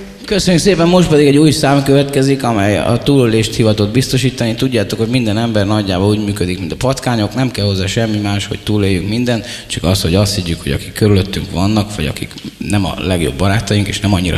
Köszönjük szépen, most pedig egy új szám következik, amely a túlélést hivatott biztosítani. Tudjátok, hogy minden ember nagyjából úgy működik, mint a patkányok, nem kell hozzá semmi más, hogy túléljünk mindent, csak az, hogy azt higgyük, hogy akik körülöttünk vannak, vagy akik nem a legjobb barátaink, és nem annyira